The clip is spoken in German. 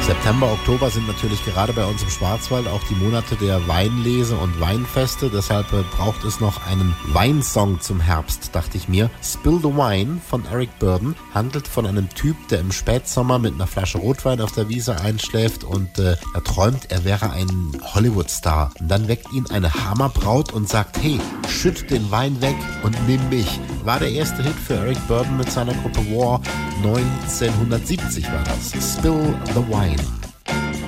September, Oktober sind natürlich gerade bei uns im Schwarzwald auch die Monate der Weinlese und Weinfeste. Deshalb braucht es noch einen Weinsong zum Herbst, dachte ich mir. Spill the Wine von Eric Burdon handelt von einem Typ, der im Spätsommer mit einer Flasche Rotwein auf der Wiese einschläft und er träumt, er wäre ein Hollywood-Star. Und dann weckt ihn eine Hammerbraut und sagt, hey, schütt den Wein weg und nimm mich. War der erste Hit für Eric Burdon mit seiner Gruppe War. 1970 war das. Spill the Wine.